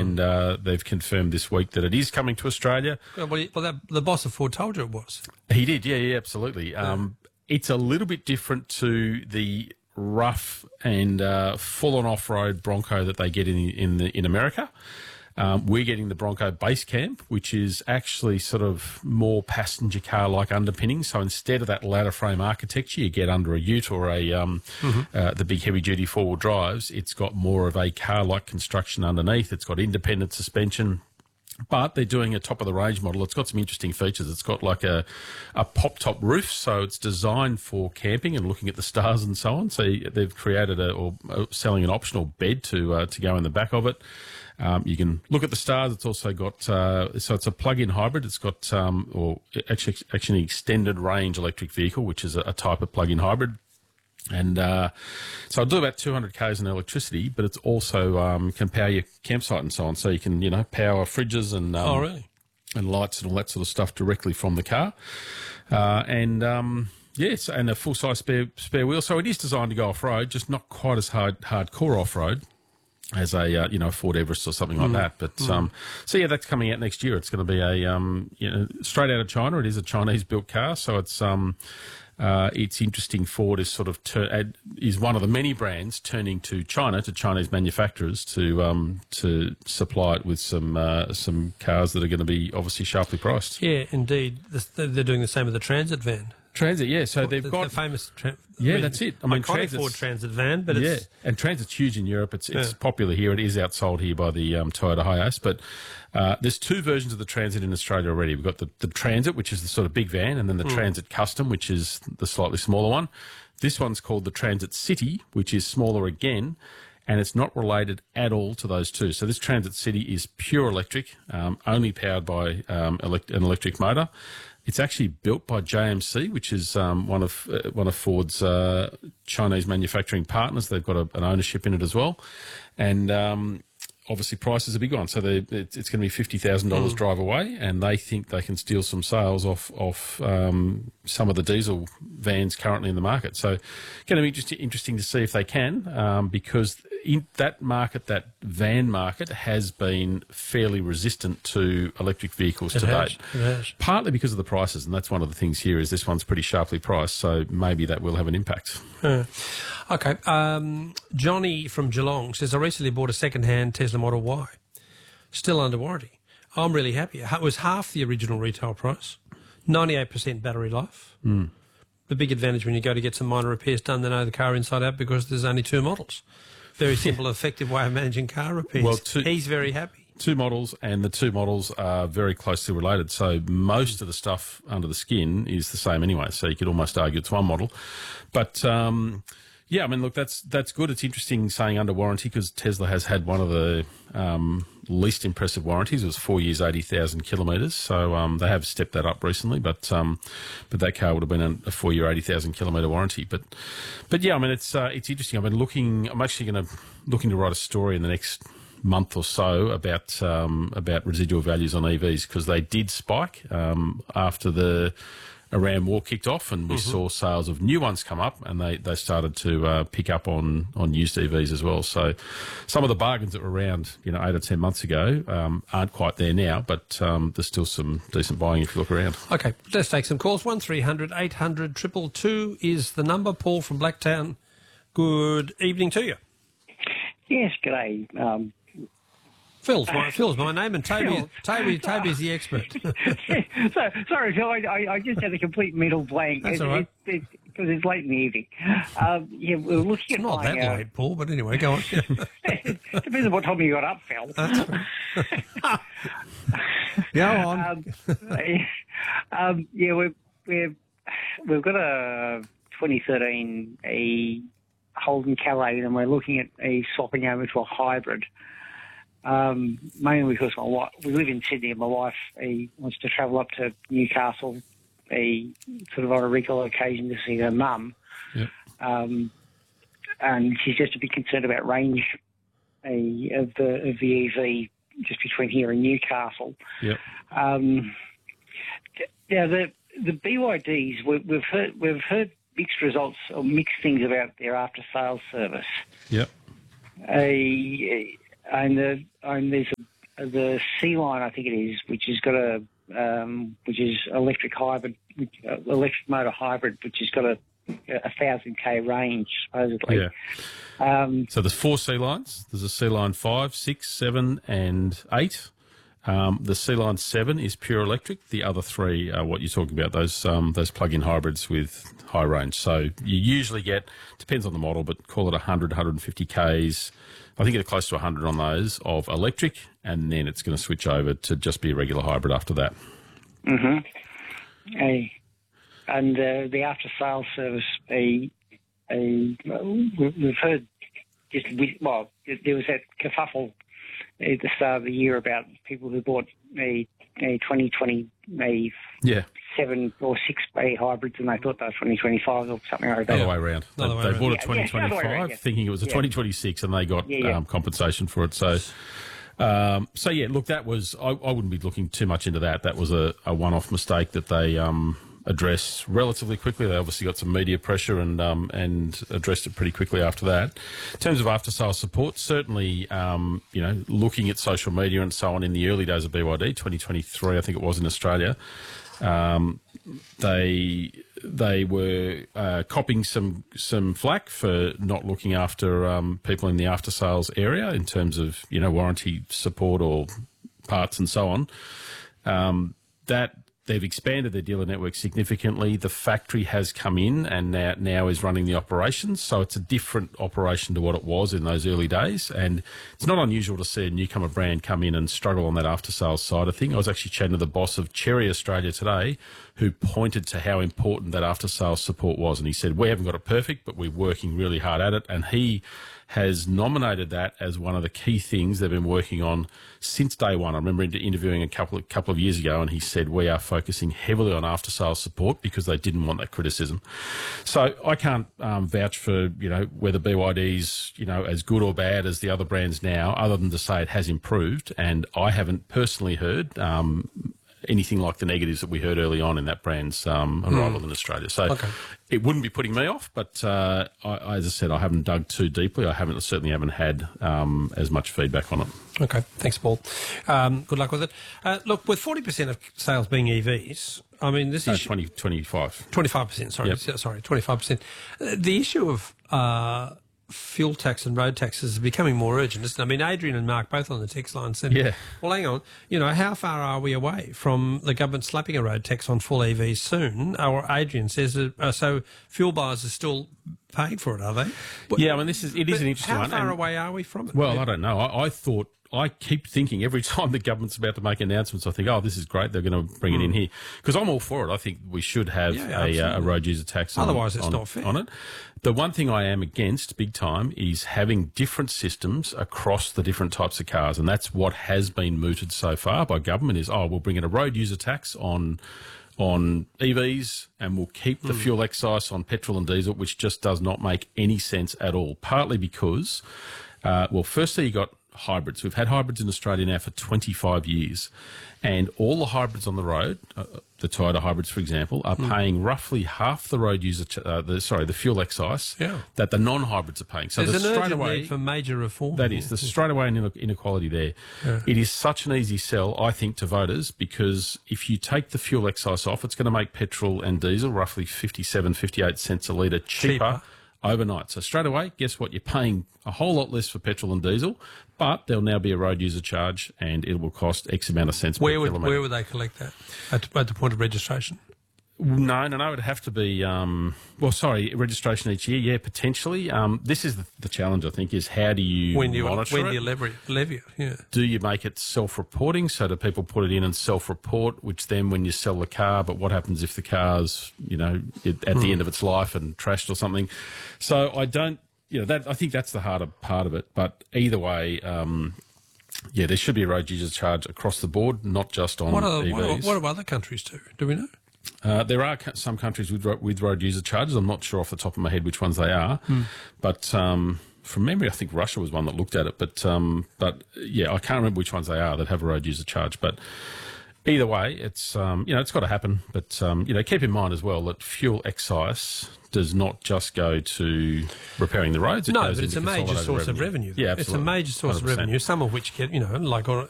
and they've confirmed this week that it is coming to Australia. The boss of Ford told you it was. He did, yeah, absolutely. It's a little bit different to the rough and full-on off-road Bronco that they get in America. We're getting the Bronco Base Camp, which is actually sort of more passenger car-like underpinning. So instead of that ladder frame architecture you get under a Ute or the big heavy-duty four-wheel drives, it's got more of a car-like construction underneath. It's got independent suspension. But they're doing a top-of-the-range model. It's got some interesting features. It's got like a pop-top roof, so it's designed for camping and looking at the stars and so on. So they've created selling an optional bed to go in the back of it. You can look at the stars. It's also got so it's a plug-in hybrid. It's got actually an extended range electric vehicle, which is a type of plug-in hybrid. And so I'll do about 200 k's in electricity, but it's also can power your campsite and so on. So you can power fridges and and lights and all that sort of stuff directly from the car. Yes, and a full-size spare wheel. So it is designed to go off-road, just not quite as hardcore off-road as a Ford Everest or something like that. But so yeah, that's coming out next year. It's going to be a straight out of China. It is a Chinese-built car, so it's interesting. Ford is sort of is one of the many brands turning to China, to Chinese manufacturers, to supply it with some cars that are going to be obviously sharply priced. Yeah, indeed. They're doing the same with the Transit van. Transit, yeah. So they've got the famous. That's it. I mean, Ford Transit van, but it's and Transit's huge in Europe. It's popular here. It is outsold here by the Toyota Hiace, but there's two versions of the Transit in Australia already. We've got the Transit, which is the sort of big van, and then the Transit Custom, which is the slightly smaller one. This one's called the Transit City, which is smaller again, and it's not related at all to those two. So this Transit City is pure electric, only powered by an electric motor. It's actually built by JMC, which is one of Ford's Chinese manufacturing partners. They've got an ownership in it as well, and obviously price is a big one. So it's going to be $50,000 drive away, and they think they can steal some sales off some of the diesel vans currently in the market. So going to be interesting to see if they can, because in that market, that van market has been fairly resistant to electric vehicles to date. It has. Partly because of the prices, and that's one of the things here is this one's pretty sharply priced, so maybe that will have an impact. Okay. Johnny from Geelong says, I recently bought a second-hand Tesla Model Y, still under warranty. I'm really happy. It was half the original retail price, 98% battery life. The big advantage when you go to get some minor repairs done, they know the car inside out because there's only two models. Very simple, effective way of managing car repairs. Well, he's very happy. Two models, and the two models are very closely related. So most of the stuff under the skin is the same anyway. So you could almost argue it's one model. But yeah, I mean, look, that's good. It's interesting saying under warranty because Tesla has had one of the least impressive warranties. It was 4 years, 80,000 kilometres. So they have stepped that up recently, but that car would have been a 4 year, 80,000 kilometre warranty. But yeah, I mean, it's interesting. I'm actually looking to write a story in the next month or so about residual values on EVs because they did spike after the Iran war kicked off, and we saw sales of new ones come up, and they started to pick up on used EVs as well. So some of the bargains that were around 8 or 10 months ago aren't quite there now, but there's still some decent buying if you look around. Okay, let's take some calls. 1300 800 222 is the number. Paul from Blacktown, good evening to you. Yes, g'day. Phil's my name, and Toby's the expert. Sorry, Phil, I just had a complete mental blank. That's all right. Because it's late in the evening. Yeah, we're looking It's at not that late, Paul, but anyway, go on. Depends on what time you got up, Phil. Go on. Yeah, we've got a 2013 Holden Calais, and we're looking at swapping over to a hybrid. Mainly because we live in Sydney and my wife wants to travel up to Newcastle sort of on a regular occasion to see her mum. Yep. And she's just a bit concerned about range of the EV just between here and Newcastle. Yep. Now the BYDs, we've heard mixed results or mixed things about their after sales service. Yep. And there's the C-Line, I think it is, which has got which is electric hybrid, electric motor hybrid, which has got a 1,000k range supposedly. Yeah. So there's 4 C-Lines. There's a C-Line 5, 6, 7 and 8. The C-Line 7 is pure electric. The other 3 are what you're talking about, those plug-in hybrids with high range. So you usually get, depends on the model, but call it 100, 150 Ks. I think it's close to 100 on those of electric, and then it's going to switch over to just be a regular hybrid after that. Mm-hmm. And the after-sales service, we've heard there was that kerfuffle at the start of the year about people who bought a 2020 7 or 6 bay hybrids and they thought they were 2025 or something like that. Other way around. They bought a 2025 thinking it was a 2026 and they got compensation for it. So, look, that was, I wouldn't be looking too much into that. That was a one-off mistake that they addressed relatively quickly. They obviously got some media pressure and addressed it pretty quickly after that. In terms of after-sales support, certainly, looking at social media and so on in the early days of BYD, 2023, I think it was in Australia, they were copping some flack for not looking after people in the after-sales area in terms of, warranty support or parts and so on. That they've expanded their dealer network significantly. The factory has come in and now is running the operations. So it's a different operation to what it was in those early days. And it's not unusual to see a newcomer brand come in and struggle on that after-sales side of thing. I was actually chatting to the boss of Chery Australia today, who pointed to how important that after-sales support was. And he said, we haven't got it perfect, but we're working really hard at it. And he has nominated that as one of the key things they've been working on since day one. I remember interviewing a couple of years ago, and he said, we are focusing heavily on after-sales support because they didn't want that criticism. So I can't vouch for, whether BYD's, as good or bad as the other brands now, other than to say it has improved. And I haven't personally heard anything like the negatives that we heard early on in that brand's arrival in Australia. So it wouldn't be putting me off, but as I said, I haven't dug too deeply. I certainly haven't had as much feedback on it. Okay, thanks, Paul. Good luck with it. Look, with 40% of sales being EVs, I mean, this is 25%. 25%, sorry. Yep. Sorry, 25%. The issue of fuel tax and road taxes is becoming more urgent, isn't it? I mean, Adrian and Mark both on the text line said, well, hang on, how far are we away from the government slapping a road tax on full EVs soon? Or Adrian says, so fuel buyers are still paying for it, are they? Yeah, I mean, it is an interesting one. How far away are we from it? Well, I don't know. I keep thinking every time the government's about to make announcements, I think, this is great, they're going to bring it in here. Because I'm all for it. I think we should have a road user tax Otherwise, it's not fair on it. The one thing I am against big time is having different systems across the different types of cars. And that's what has been mooted so far by government is, we'll bring in a road user tax on EVs and we'll keep the fuel excise on petrol and diesel, which just does not make any sense at all. Partly because, firstly, you got hybrids. We've had hybrids in Australia now for 25 years, and all the hybrids on the road, the Toyota hybrids, for example, are paying roughly half the road user, the fuel excise that the non-hybrids are paying. So there's an urgent need for major reform. That is, there's straight away an inequality there. Yeah. It is such an easy sell, I think, to voters, because if you take the fuel excise off, it's going to make petrol and diesel roughly 57, 58 cents a litre cheaper overnight. So straight away, guess what? You're paying a whole lot less for petrol and diesel, but there'll now be a road user charge and it will cost X amount of cents per kilometre. Where would they collect that? At the point of registration? No. It'd have to be, registration each year. Yeah, potentially. This is the challenge, I think, is how do you monitor it? When do you levy it? Yeah. Do you make it self-reporting? So do people put it in and self-report, which then when you sell the car, but what happens if the car's, at the end of its life and trashed or something? So I don't, I think that's the harder part of it. But either way, there should be a road user charge across the board, not just on EVs. What do other countries do? Do we know? There are some countries with road user charges. I'm not sure off the top of my head which ones they are, but from memory, I think Russia was one that looked at it. But I can't remember which ones they are that have a road user charge. But either way, it's it's got to happen. But keep in mind as well that fuel excise does not just go to repairing the roads. But it's a major source of revenue. Yeah, absolutely. It's a major source 100%. Of revenue, some of which get, like